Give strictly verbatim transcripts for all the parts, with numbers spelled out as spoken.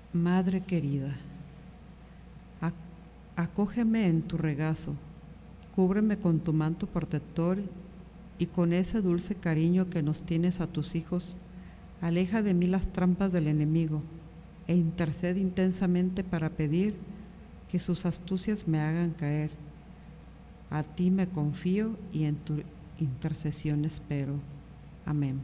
Madre querida, ac- acógeme en tu regazo, cúbreme con tu manto protector y con ese dulce cariño que nos tienes a tus hijos, aleja de mí las trampas del enemigo e intercede intensamente para pedir que sus astucias me hagan caer. A ti me confío y en tu intercesión espero. Amén.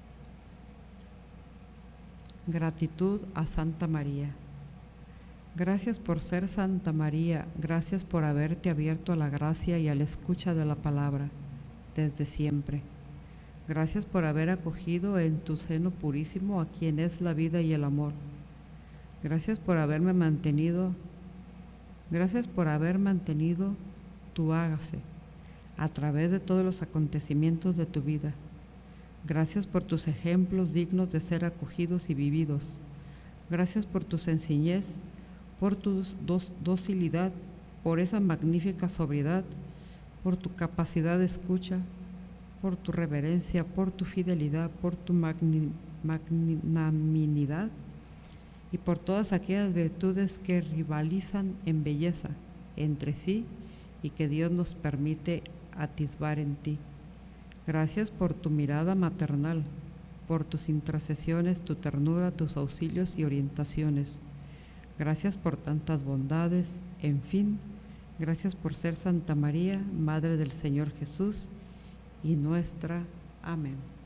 Gratitud a Santa María. Gracias por ser Santa María, gracias por haberte abierto a la gracia y a la escucha de la palabra desde siempre. Gracias por haber acogido en tu seno purísimo a quien es la vida y el amor. Gracias por haberme mantenido, gracias por haber mantenido tu hágase a través de todos los acontecimientos de tu vida. Gracias por tus ejemplos dignos de ser acogidos y vividos. Gracias por tu sencillez, por tu docilidad, por esa magnífica sobriedad, por tu capacidad de escucha, por tu reverencia, por tu fidelidad, por tu magni, magnanimidad y por todas aquellas virtudes que rivalizan en belleza entre sí y que Dios nos permite atisbar en ti. Gracias por tu mirada maternal, por tus intercesiones, tu ternura, tus auxilios y orientaciones. Gracias por tantas bondades, en fin, gracias por ser Santa María, Madre del Señor Jesús y nuestra. Amén.